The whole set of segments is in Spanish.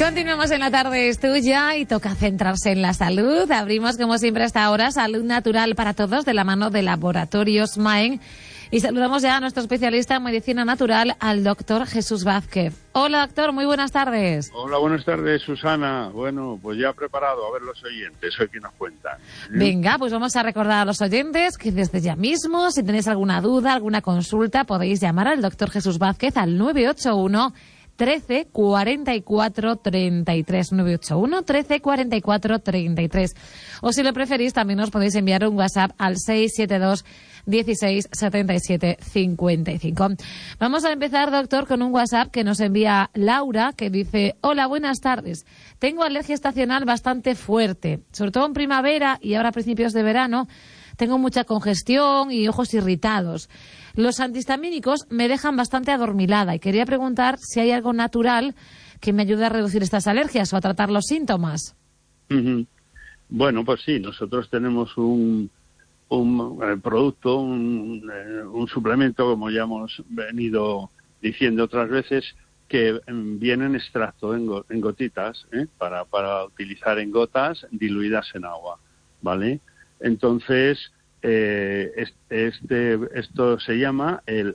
Continuamos en La Tarde es Tuya y toca centrarse en la salud. Abrimos, como siempre, hasta ahora Salud Natural para Todos de la mano de Laboratorios Maen. Y saludamos ya a nuestro especialista en medicina natural, al doctor Jesús Vázquez. Hola, doctor, muy buenas tardes. Hola, buenas tardes, Susana. Bueno, pues ya preparado a ver los oyentes, hoy que nos cuentan. Venga, pues vamos a recordar a los oyentes que desde ya mismo, si tenéis alguna duda, alguna consulta, podéis llamar al doctor Jesús Vázquez al 981 13 44 33, 981 13 44 33. O si lo preferís, también os podéis enviar un WhatsApp al 672 16 77 55. Vamos a empezar, doctor, con un WhatsApp que nos envía Laura, que dice: hola, buenas tardes. Tengo alergia estacional bastante fuerte, sobre todo en primavera y ahora a principios de verano. Tengo mucha congestión y ojos irritados. Los antihistamínicos me dejan bastante adormilada y quería preguntar si hay algo natural que me ayude a reducir estas alergias o a tratar los síntomas. Bueno, pues sí, nosotros tenemos un producto, un suplemento, como ya hemos venido diciendo otras veces, que viene en extracto, en gotitas, para utilizar en gotas diluidas en agua, ¿vale? Entonces, esto se llama el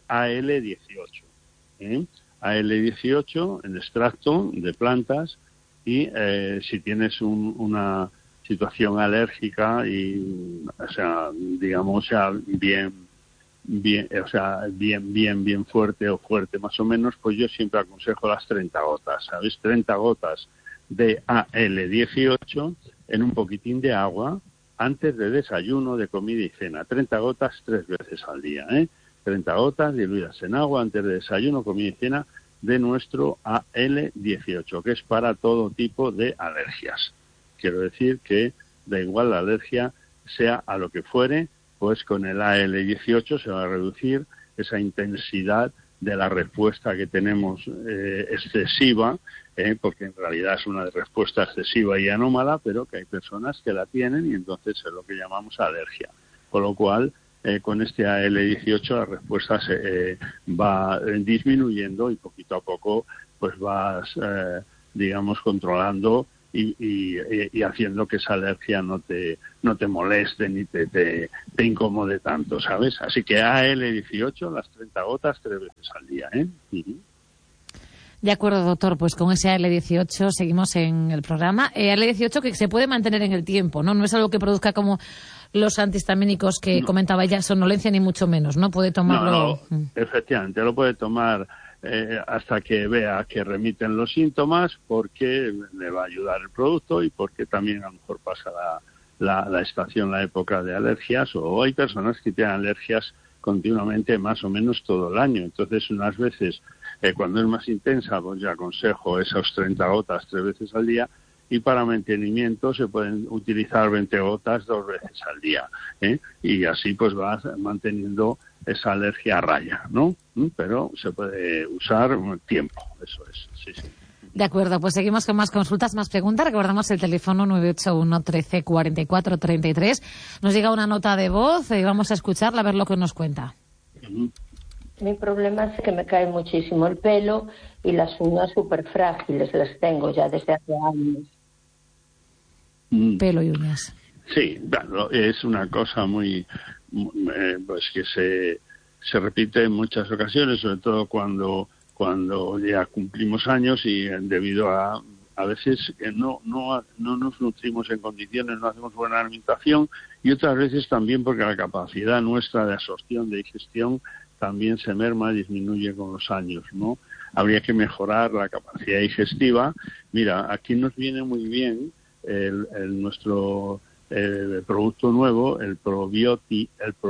AL18. AL18 en extracto de plantas y si tienes una situación alérgica y, o sea, digamos, bien fuerte o fuerte más o menos, pues yo siempre aconsejo las 30 gotas, ¿sabes? 30 gotas de AL18 en un poquitín de agua antes de desayuno, de comida y cena. 30 gotas 3 veces al día, 30 gotas diluidas en agua antes de desayuno, comida y cena de nuestro AL18, que es para todo tipo de alergias. Quiero decir que da igual la alergia, sea a lo que fuere, pues con el AL18 se va a reducir esa intensidad de la respuesta que tenemos excesiva, porque en realidad es una respuesta excesiva y anómala, pero que hay personas que la tienen y entonces es lo que llamamos alergia. Con lo cual, con este AL18 la respuesta se va disminuyendo y poquito a poco pues vas, digamos, controlando y haciendo que esa alergia no te moleste ni te incomode tanto, ¿sabes? Así que AL18, las 30 gotas 3 veces al día, De acuerdo, doctor, pues con ese AL18 seguimos en el programa. AL18 que se puede mantener en el tiempo, ¿no? No es algo que produzca como los antihistamínicos que comentaba ella, somnolencia ni mucho menos, ¿no? Puede tomarlo... No, efectivamente, lo puede tomar hasta que vea que remiten los síntomas, porque le va a ayudar el producto y porque también a lo mejor pasa la estación, la época de alergias, o hay personas que tienen alergias continuamente más o menos todo el año. Entonces, unas veces, cuando es más intensa, pues ya aconsejo esas 30 gotas 3 veces al día, y para mantenimiento se pueden utilizar 20 gotas 2 veces al día, y así pues vas manteniendo esa alergia a raya, ¿no? Pero se puede usar un tiempo, eso es, sí. De acuerdo, pues seguimos con más consultas, más preguntas. Recordamos el teléfono 981 13 44 33. Nos llega una nota de voz y vamos a escucharla, a ver lo que nos cuenta. Mi problema es que me cae muchísimo el pelo y las uñas súper frágiles, las tengo ya desde hace años. Pelo y uñas. Sí, claro, es una cosa muy pues que se repite en muchas ocasiones, sobre todo cuando ya cumplimos años y debido a veces que no nos nutrimos en condiciones, no hacemos buena alimentación, y otras veces también porque la capacidad nuestra de absorción, de digestión, también se merma, disminuye con los años, ¿no? Habría que mejorar la capacidad digestiva. Mira, aquí nos viene muy bien nuestro producto nuevo, el Probioactive,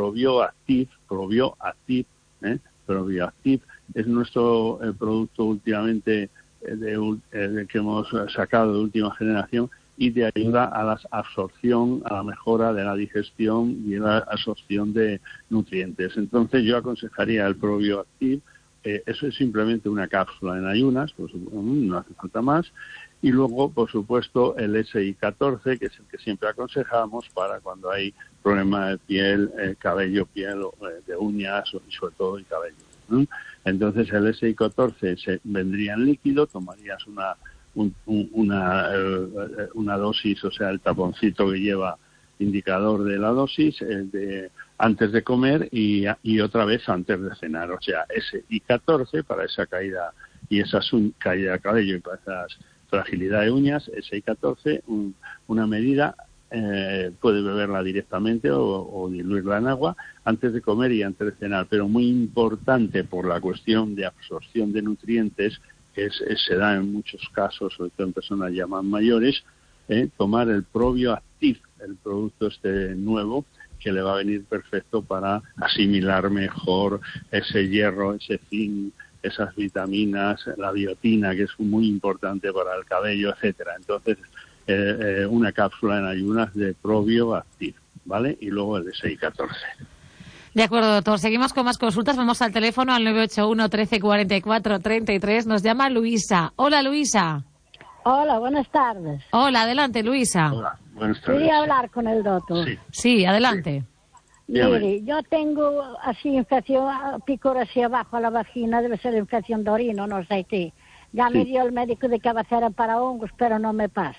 es nuestro producto últimamente que hemos sacado de última generación y te ayuda a la absorción, a la mejora de la digestión y la absorción de nutrientes. Entonces yo aconsejaría el Probioactive. Eso es simplemente una cápsula en ayunas, pues no hace falta más. Y luego, por supuesto, el SI14, que es el que siempre aconsejamos para cuando hay problema de piel, cabello, piel, de uñas y sobre todo el cabello. Entonces el SI14 vendría en líquido, tomarías una dosis, o sea, el taponcito que lleva indicador de la dosis antes de comer y otra vez antes de cenar. O sea, ese I14 para esa caída y esa caída de cabello y para esa fragilidad de uñas, ese I14, una medida, puede beberla directamente o diluirla en agua antes de comer y antes de cenar. Pero muy importante por la cuestión de absorción de nutrientes, que se da en muchos casos, sobre todo en personas ya más mayores, tomar el Probio Activ, el producto nuevo, que le va a venir perfecto para asimilar mejor ese hierro, ese zinc, esas vitaminas, la biotina, que es muy importante para el cabello, etcétera. Entonces, una cápsula en ayunas de Probio Activ, ¿vale? Y luego el de 614. De acuerdo, doctor. Seguimos con más consultas. Vamos al teléfono al 981 13 44 33. Nos llama Luisa. Hola, Luisa. Hola, buenas tardes. Hola, adelante, Luisa. Hola, buenas tardes. Quería hablar con el doctor. Sí, adelante. Sí. Mire, yo tengo así infección, picor hacia abajo a la vagina, debe ser infección de orina, no sé qué. Ya me dio el médico de cabecera para hongos, pero no me pasa.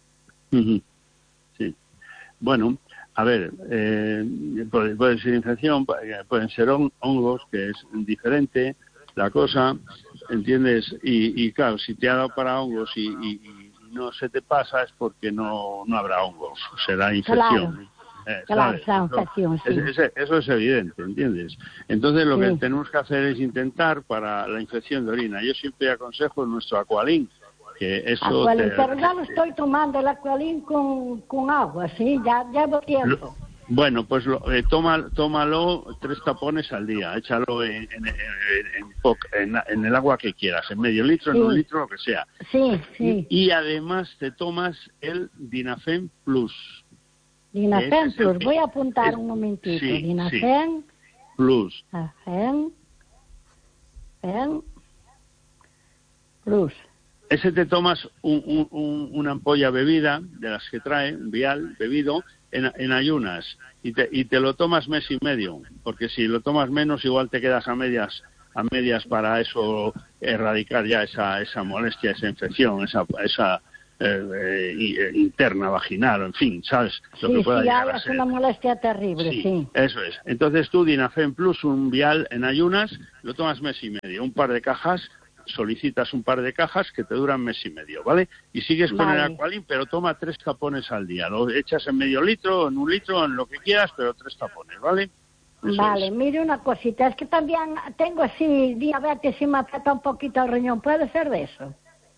Sí. Bueno, a ver, puede ser infección, pueden ser hongos, que es diferente la cosa, ¿entiendes? Y claro, si te ha dado para hongos y no se te pasa es porque no habrá hongos, será infección. Claro, infección, sí. Eso es evidente, ¿entiendes? Entonces lo que tenemos que hacer es intentar para la infección de orina. Yo siempre aconsejo nuestro Aqualin, que eso... pero ya lo estoy tomando el Aqualin con agua, ¿sí? Ya llevo tiempo. Bueno, pues tómalo 3 tapones al día, échalo en el agua que quieras, en medio litro, en 1 litro, lo que sea. Sí. Y además te tomas el Dinafen Plus. Dinafen Plus, voy a apuntar un momentito. Sí, Dinafen Plus. Plus. Ese te tomas una ampolla bebida, de las que trae, un vial bebido, en ayunas, y te lo tomas mes y medio, porque si lo tomas menos igual te quedas a medias para eso erradicar ya esa molestia, esa infección, esa interna vaginal, en fin, ¿sabes? Lo que pueda llegar a es ser. una molestia terrible, sí. Eso es. Entonces tú, Dinafen Plus, un vial en ayunas, lo tomas mes y medio, un par de cajas, solicitas un par de cajas que te duran mes y medio, ¿vale? Y sigues con el Aqualin, pero toma 3 tapones al día. Lo echas en medio litro, en 1 litro, en lo que quieras, pero 3 tapones, ¿vale? Mire una cosita, es que también tengo así diabetes y me afecta un poquito el riñón. ¿Puede ser de eso?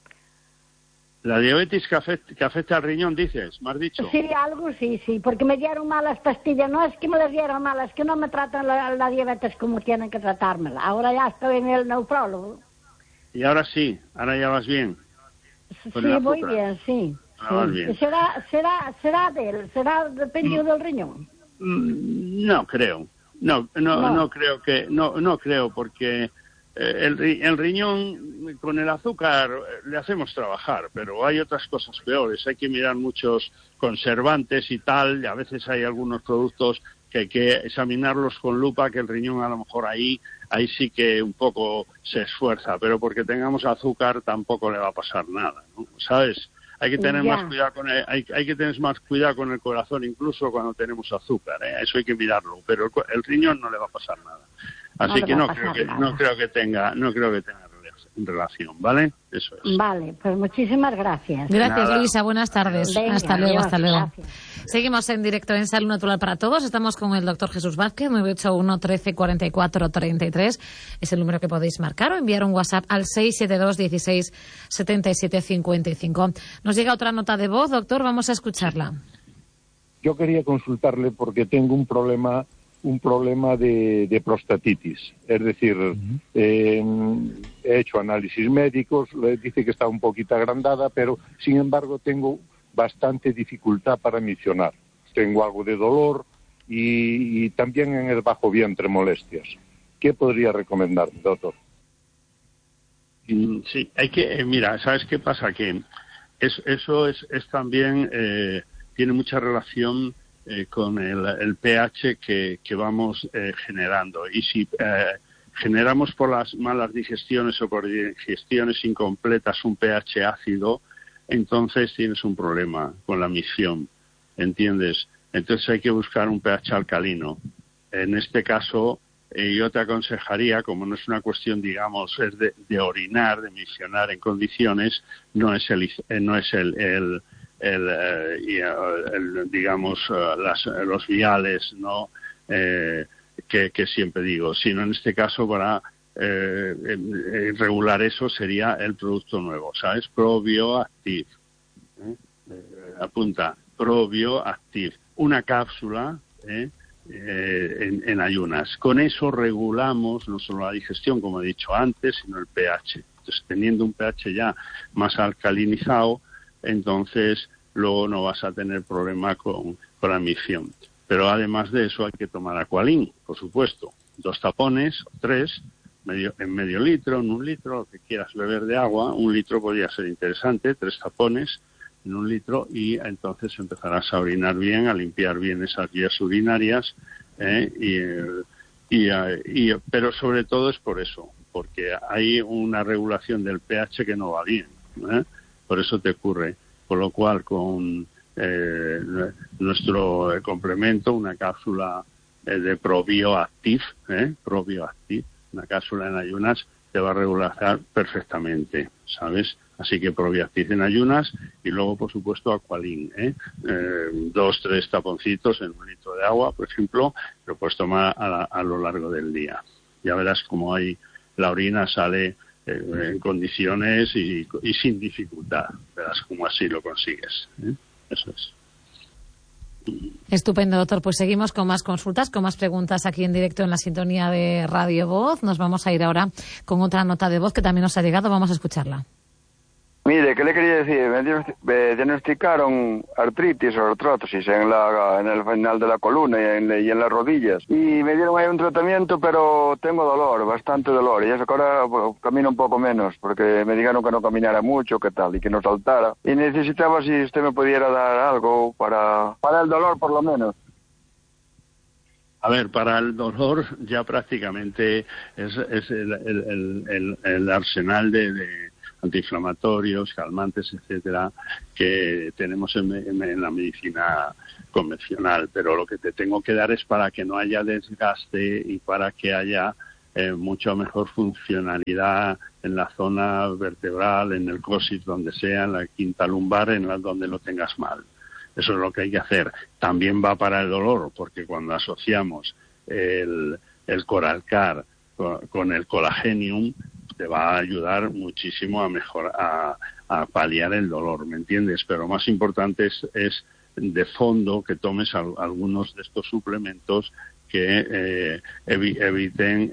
La diabetes que afecta al riñón, dices, ¿me has dicho? Sí, algo sí, porque me dieron malas pastillas. No es que me las dieron malas, es que no me tratan la diabetes como tienen que tratármela. Ahora ya estoy en el neufrólogo. Y ahora sí, ahora ya vas bien. Sí, muy bien, sí. Vas bien. ¿Será dependido del riñón? No creo. No creo porque el riñón con el azúcar le hacemos trabajar, pero hay otras cosas peores. Hay que mirar muchos conservantes y tal, y a veces hay algunos productos que hay que examinarlos con lupa, que el riñón a lo mejor ahí sí que un poco se esfuerza, pero porque tengamos azúcar tampoco le va a pasar nada, ¿no? ¿Sabes? Hay que tener más cuidado hay que tener más cuidado con el corazón, incluso cuando tenemos azúcar, ¿eh? Eso hay que mirarlo, pero el riñón no le va a pasar nada. Así que no creo que tenga relación, ¿vale? Eso es. Vale, pues muchísimas gracias. Gracias, Luisa. Buenas tardes. Venga, hasta luego. Gracias. Seguimos en directo en Salud Natural para Todos. Estamos con el doctor Jesús Vázquez, 981 13 44 33. Es el número que podéis marcar o enviar un WhatsApp al 672 16 77 55. Nos llega otra nota de voz, doctor. Vamos a escucharla. Yo quería consultarle porque tengo un problema de prostatitis. Es decir, he hecho análisis médicos, le dice que está un poquito agrandada, pero sin embargo tengo bastante dificultad para miccionar. Tengo algo de dolor y también en el bajo vientre molestias. ¿Qué podría recomendar, doctor? Sí, hay que, mira, ¿sabes qué pasa? Que eso es también, tiene mucha relación con el pH que vamos generando. Y si generamos por las malas digestiones o por digestiones incompletas un pH ácido, entonces tienes un problema con la micción, ¿entiendes? Entonces hay que buscar un pH alcalino. En este caso, yo te aconsejaría, como no es una cuestión, digamos, es de orinar, de miccionar en condiciones, no es digamos, los viales, ¿no? Que siempre digo, sino en este caso para regular eso sería el producto nuevo, ¿sabes? ProBioActive. Apunta, ProBioActive. Una cápsula en ayunas. Con eso regulamos no solo la digestión, como he dicho antes, sino el pH. Entonces, teniendo un pH ya más alcalinizado, entonces luego no vas a tener problema con la micción. Pero además de eso hay que tomar Aqualin, por supuesto. 2 tapones, 3, en medio litro, en 1 litro, lo que quieras beber de agua. 1 litro podría ser interesante, 3 tapones en 1 litro, y entonces empezarás a orinar bien, a limpiar bien esas vías urinarias, pero sobre todo es por eso, porque hay una regulación del pH que no va bien, por eso te ocurre. Con lo cual, con nuestro complemento, una cápsula de ProBioActive, una cápsula en ayunas, te va a regularizar perfectamente, ¿sabes? Así que ProBioActive en ayunas y luego, por supuesto, Aqualin, 2, 3 taponcitos en 1 litro de agua, por ejemplo, lo puedes tomar a lo largo del día. Ya verás cómo ahí la orina sale en condiciones y sin dificultad. Verás cómo así lo consigues. Eso es. Estupendo, doctor. Pues seguimos con más consultas, con más preguntas aquí en directo en la sintonía de Radio Voz. Nos vamos a ir ahora con otra nota de voz que también nos ha llegado. Vamos a escucharla. Mire, ¿qué le quería decir? Me diagnosticaron artritis o artrosis en el final de la columna y en las rodillas. Y me dieron ahí un tratamiento, pero tengo dolor, bastante dolor. Y eso que ahora camino un poco menos, porque me dijeron que no caminara mucho, que tal, y que no saltara. Y necesitaba si usted me pudiera dar algo para el dolor, por lo menos. A ver, para el dolor ya prácticamente es el arsenal de antiinflamatorios, calmantes, etcétera, que tenemos en la medicina convencional, pero lo que te tengo que dar es para que no haya desgaste y para que haya mucha mejor funcionalidad en la zona vertebral, en el coxis, donde sea, en la quinta lumbar, donde lo tengas mal. Eso es lo que hay que hacer. También va para el dolor, porque cuando asociamos el Coralcar con el Colagenium, te va a ayudar muchísimo a paliar el dolor, ¿me entiendes? Pero más importante es de fondo que tomes algunos de estos suplementos que eviten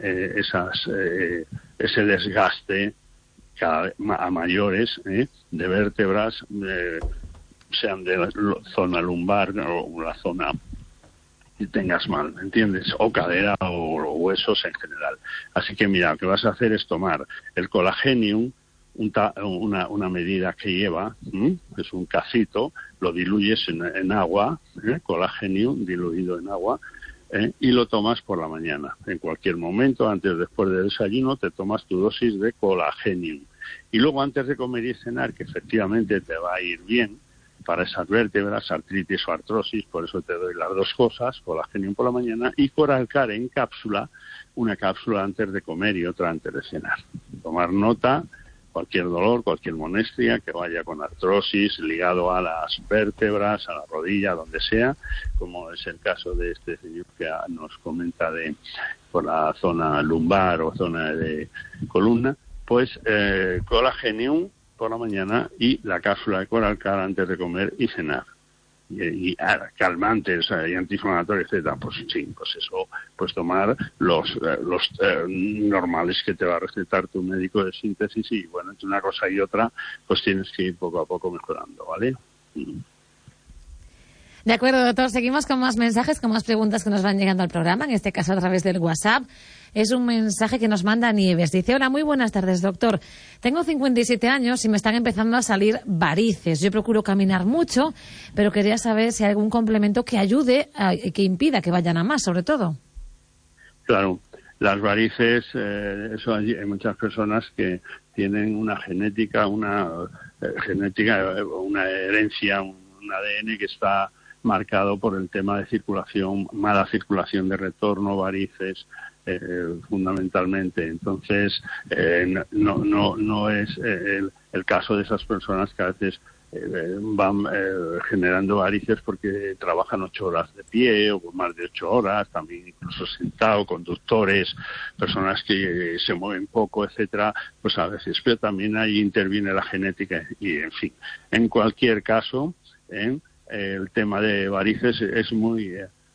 ese desgaste a mayores de vértebras, sean de la zona lumbar o la zona que tengas mal, ¿entiendes? O cadera o huesos en general. Así que mira, lo que vas a hacer es tomar el Colagenium, una medida que lleva, es un cacito, lo diluyes en agua, Colagenium diluido en agua, y lo tomas por la mañana. En cualquier momento, antes o después del desayuno, te tomas tu dosis de Colagenium. Y luego antes de comer y cenar, que efectivamente te va a ir bien para esas vértebras, artritis o artrosis, por eso te doy las 2 cosas, Colagenium por la mañana y Coralcar en cápsula, una cápsula antes de comer y otra antes de cenar. Tomar nota, cualquier dolor, cualquier molestia que vaya con artrosis, ligado a las vértebras, a la rodilla, donde sea, como es el caso de este señor que nos comenta por la zona lumbar o zona de columna, pues Colagenium por la mañana y la cápsula de Coralcar antes de comer y cenar. Y calmantes y antiinflamatorios, etcétera, pues sí, pues eso, pues tomar los normales que te va a recetar tu médico de síntesis, y bueno, entre una cosa y otra, pues tienes que ir poco a poco mejorando, ¿vale? De acuerdo, doctor. Seguimos con más mensajes, con más preguntas que nos van llegando al programa, en este caso a través del WhatsApp. Es un mensaje que nos manda Nieves. Dice: hola, muy buenas tardes, doctor. Tengo 57 años y me están empezando a salir varices. Yo procuro caminar mucho, pero quería saber si hay algún complemento que ayude, que impida que vayan a más, sobre todo. Claro. Las varices, eso hay muchas personas que tienen una genética, una herencia, un ADN que está marcado por el tema de circulación, mala circulación de retorno, varices, fundamentalmente. Entonces, no es el caso de esas personas que a veces van generando varices porque trabajan 8 horas de pie o más de 8 horas, también incluso sentado, conductores, personas que se mueven poco, etcétera, pues a veces, pero también ahí interviene la genética y, en fin, en cualquier caso, el tema de varices es muy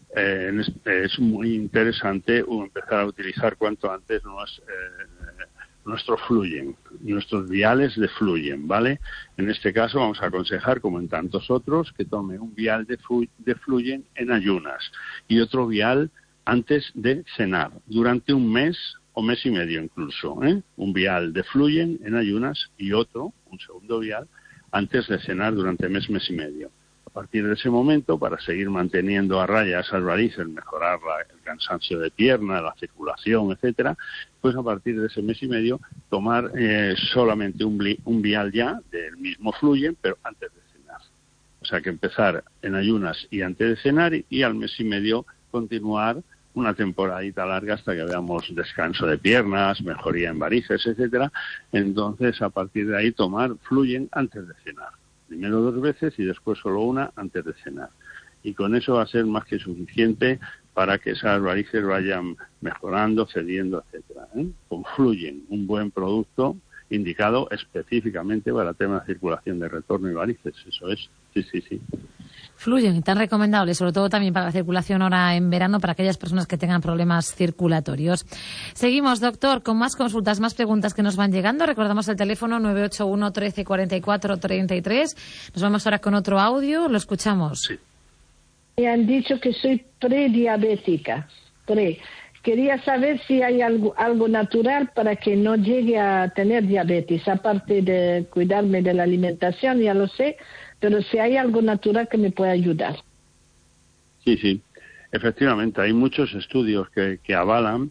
interesante empezar a utilizar cuanto antes nuestro Fluyen, nuestros viales de Fluyen, ¿vale? En este caso vamos a aconsejar, como en tantos otros, que tome un vial de Fluyen en ayunas y otro vial antes de cenar, durante un mes o mes y medio incluso, un vial de Fluyen en ayunas y otro, un segundo vial, antes de cenar durante mes y medio. A partir de ese momento, para seguir manteniendo a raya esas varices, mejorar el cansancio de pierna, la circulación, etcétera, pues a partir de ese mes y medio tomar solamente un vial ya del mismo Fluyen, pero antes de cenar. O sea que empezar en ayunas y antes de cenar y al mes y medio continuar una temporadita larga hasta que veamos descanso de piernas, mejoría en varices, etcétera. Entonces, a partir de ahí tomar Fluyen antes de cenar. Primero 2 veces y después solo una antes de cenar. Y con eso va a ser más que suficiente para que esas varices vayan mejorando, cediendo, etcétera. Con Fluyen, un buen producto indicado específicamente para el tema de circulación de retorno y varices. Eso es, sí. Fluyen, tan recomendable, sobre todo también para la circulación ahora en verano, para aquellas personas que tengan problemas circulatorios. Seguimos, doctor, con más consultas, más preguntas que nos van llegando. Recordamos el teléfono 981 13 44 33. Nos vamos ahora con otro audio, lo escuchamos. Sí. Me han dicho que soy prediabética. Quería saber si hay algo natural para que no llegue a tener diabetes, aparte de cuidarme de la alimentación, ya lo sé, pero si hay algo natural que me pueda ayudar. Sí. Efectivamente, hay muchos estudios que avalan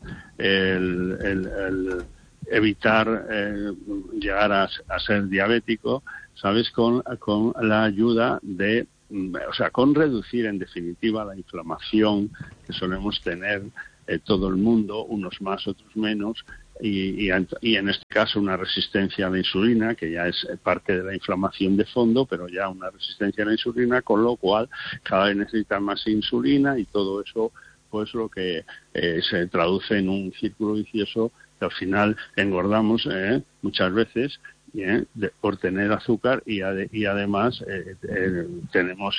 el evitar llegar a ser diabético, ¿sabes? Con la ayuda de, con reducir en definitiva la inflamación que solemos tener todo el mundo, unos más, otros menos, y en este caso una resistencia a la insulina, que ya es parte de la inflamación de fondo, pero ya una resistencia a la insulina, con lo cual cada vez necesitan más insulina y todo eso, pues lo que se traduce en un círculo vicioso que al final engordamos muchas veces por tener azúcar y además tenemos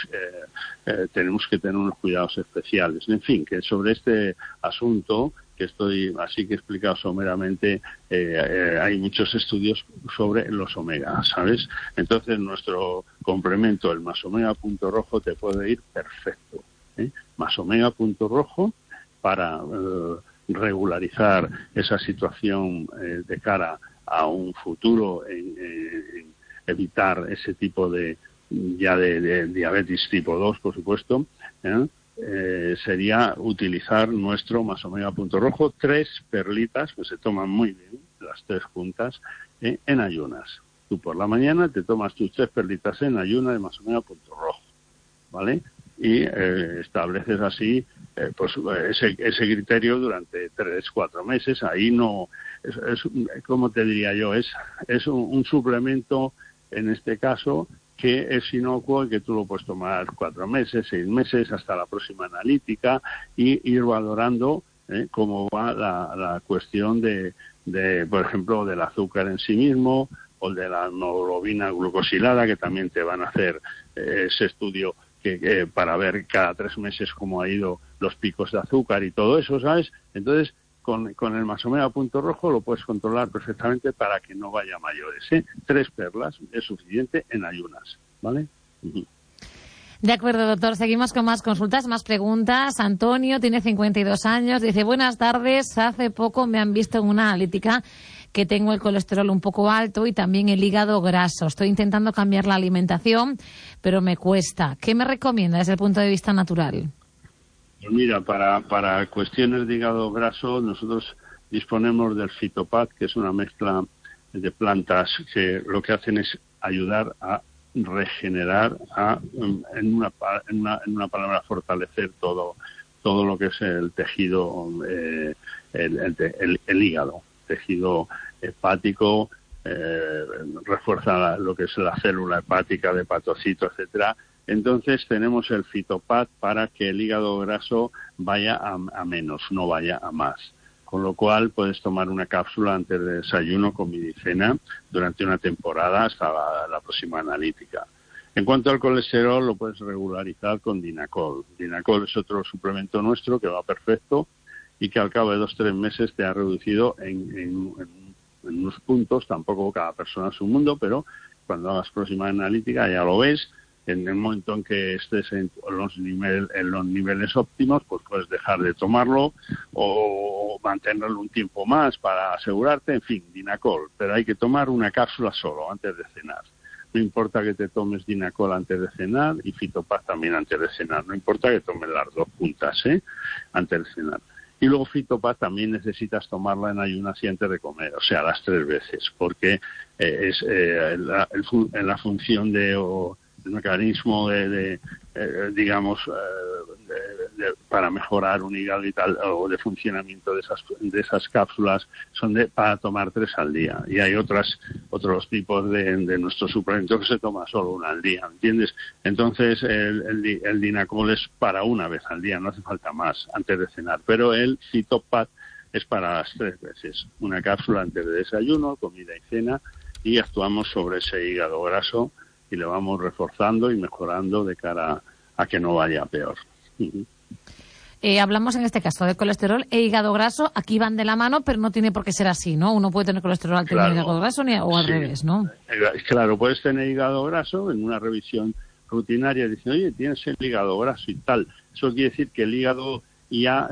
que tener unos cuidados especiales. En fin, que sobre este asunto que estoy así que he explicado someramente, hay muchos estudios sobre los omega, ¿sabes? Entonces nuestro complemento, el Masomega.rojo, te puede ir perfecto. Masomega.rojo para regularizar esa situación de cara a un futuro en evitar ese tipo de diabetes tipo 2, por supuesto, sería utilizar nuestro Masomega.rojo, 3 perlitas, que se toman muy bien, las 3 juntas, en ayunas. Tú por la mañana te tomas tus 3 perlitas en ayuna de Masomega.rojo, ¿vale? Y estableces así ese criterio durante 3-4 meses. Ahí no, ¿cómo te diría yo? Es un suplemento, en este caso, que es inocuo y que tú lo puedes tomar 4 meses, 6 meses, hasta la próxima analítica, y ir valorando cómo va la cuestión de, por ejemplo, del azúcar en sí mismo, o de la hemoglobina glucosilada, que también te van a hacer ese estudio para ver cada 3 meses cómo ha ido los picos de azúcar y todo eso, ¿sabes? Entonces, con el Masomega.rojo lo puedes controlar perfectamente para que no vaya a mayores. 3 perlas es suficiente en ayunas, ¿vale? De acuerdo, doctor. Seguimos con más consultas, más preguntas. Antonio tiene 52 años. Dice, buenas tardes. Hace poco me han visto en una analítica que tengo el colesterol un poco alto y también el hígado graso. Estoy intentando cambiar la alimentación, pero me cuesta. ¿Qué me recomienda desde el punto de vista natural? Pues mira, para cuestiones de hígado graso, nosotros disponemos del Fitopad, que es una mezcla de plantas que lo que hacen es ayudar a regenerar, en una palabra, fortalecer todo lo que es el tejido, el hígado, tejido hepático, refuerza lo que es la célula hepática de hepatocito, etcétera. Entonces tenemos el Fitopad para que el hígado graso vaya a menos, no vaya a más. Con lo cual puedes tomar una cápsula antes de desayuno, comida y cena durante una temporada hasta la próxima analítica. En cuanto al colesterol, lo puedes regularizar con Dinacol. Dinacol es otro suplemento nuestro que va perfecto y que al cabo de 2-3 meses te ha reducido en unos puntos, tampoco cada persona es un mundo, pero cuando hagas próxima analítica ya lo ves. En el momento en que estés en los niveles óptimos, pues puedes dejar de tomarlo o mantenerlo un tiempo más para asegurarte, en fin, Dinacol. Pero hay que tomar una cápsula solo antes de cenar. No importa que te tomes Dinacol antes de cenar y Fitopad también antes de cenar. No importa que tomes las dos juntas, antes de cenar. Y luego Fitopad también necesitas tomarla en ayunas y antes de comer, o sea, las 3 veces, porque es la función el mecanismo para mejorar un hígado y tal, o de funcionamiento de esas cápsulas, son para tomar 3 al día. Y hay otros tipos de nuestro suplemento que se toma solo 1 al día, ¿entiendes? Entonces el Dinacol es para 1 vez al día, no hace falta más antes de cenar. Pero el Fitopad es para las 3 veces. Una cápsula antes de desayuno, comida y cena, y actuamos sobre ese hígado graso y le vamos reforzando y mejorando de cara a que no vaya peor. Hablamos en este caso de colesterol e hígado graso. Aquí van de la mano, pero no tiene por qué ser así, ¿no? Uno puede tener colesterol alto y hígado graso o al revés, ¿no? Claro, puedes tener hígado graso en una revisión rutinaria. Dicen, oye, tienes el hígado graso y tal. Eso quiere decir que el hígado ya,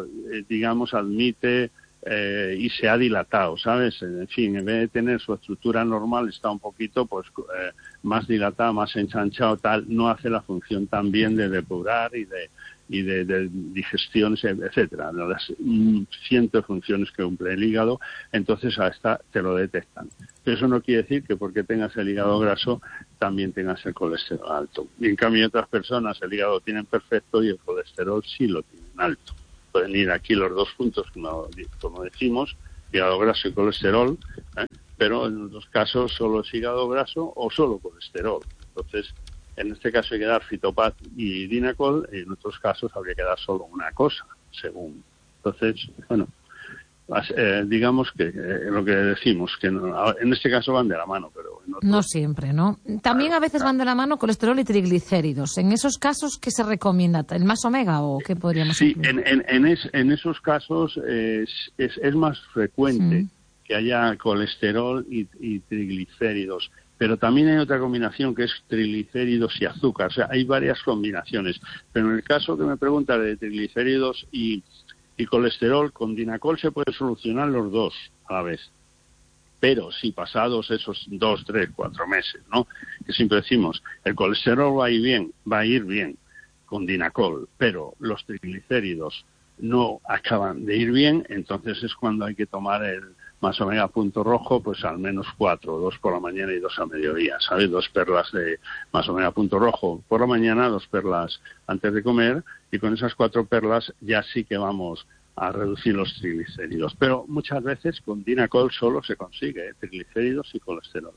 admite y se ha dilatado, ¿sabes? En fin, en vez de tener su estructura normal, está un poquito más dilatado, más ensanchado, tal, no hace la función tan bien de depurar y de digestión, etcétera, de las cientos de funciones que cumple el hígado. Entonces a esta te lo detectan. Pero eso no quiere decir que porque tengas el hígado graso también tengas el colesterol alto. Y en cambio otras personas el hígado tienen perfecto y el colesterol sí lo tienen alto. Pueden ir aquí los 2 puntos, como decimos, hígado graso y colesterol, pero en otros casos solo es hígado graso o solo colesterol. Entonces, en este caso hay que dar Fitopad y Dinacol, y en otros casos habría que dar solo una cosa, según. Entonces, bueno, digamos que lo que decimos, que en este caso van de la mano, pero en otros... No siempre, ¿no? También a veces van de la mano colesterol y triglicéridos. En esos casos, ¿qué se recomienda? ¿El más omega o qué podríamos decir? Sí, en esos casos es más frecuente que haya colesterol y triglicéridos. Pero también hay otra combinación que es triglicéridos y azúcar. O sea, hay varias combinaciones. Pero en el caso que me pregunta de triglicéridos y colesterol, con Dinacol se puede solucionar los 2 a la vez. Pero si pasados esos 2, 3, 4 meses, ¿no? Que siempre decimos, el colesterol va a ir bien con Dinacol, pero los triglicéridos no acaban de ir bien, entonces es cuando hay que tomar el más omega punto rojo, pues al menos 4, 2 por la mañana y 2 a mediodía, ¿sabes? 2 perlas de más omega punto rojo por la mañana, 2 perlas antes de comer, y con esas 4 perlas ya sí que vamos a reducir los triglicéridos. Pero muchas veces con Dinacol solo se consigue triglicéridos y colesterol.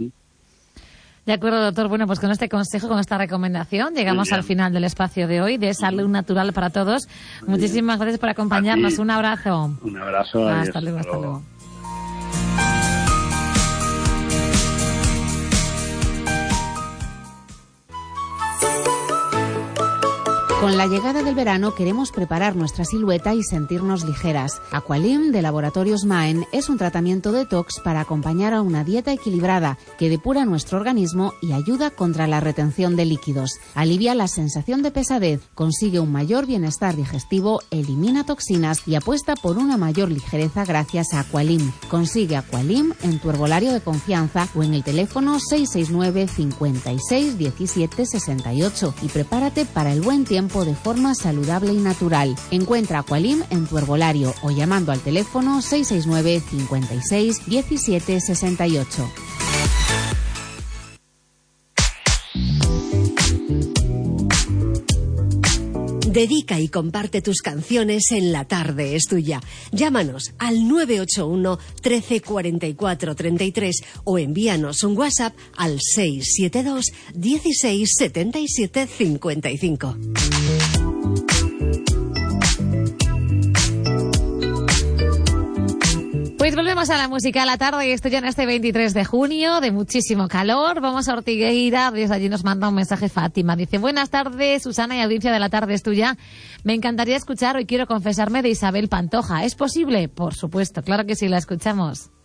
De acuerdo, doctor. Bueno, pues con este consejo, con esta recomendación, llegamos al final del espacio de hoy de Salud Natural para Todos. Muchísimas gracias por acompañarnos. Un abrazo. Un abrazo. Hasta luego, hasta luego. Con la llegada del verano queremos preparar nuestra silueta y sentirnos ligeras. Aqualim de Laboratorios Maen es un tratamiento detox para acompañar a una dieta equilibrada que depura nuestro organismo y ayuda contra la retención de líquidos. Alivia la sensación de pesadez, consigue un mayor bienestar digestivo, elimina toxinas y apuesta por una mayor ligereza gracias a Aqualim. Consigue Aqualim en tu herbolario de confianza o en el teléfono 669 56 17 68 y prepárate para el buen tiempo cuerpo de forma saludable y natural. Encuentra Aqualim en tu herbolario o llamando al teléfono 669 56 17 68. Dedica y comparte tus canciones en La Tarde es Tuya. Llámanos al 981 13 44 33 o envíanos un WhatsApp al 672 16 77 55. Pues volvemos a la música a la tarde y esto ya en este 23 de junio de muchísimo calor. Vamos a Ortigueira, desde allí nos manda un mensaje Fátima. Dice, buenas tardes, Susana y audiencia de La Tarde es Tuya. Me encantaría escuchar Hoy quiero confesarme de Isabel Pantoja. ¿Es posible? Por supuesto, claro que sí, la escuchamos.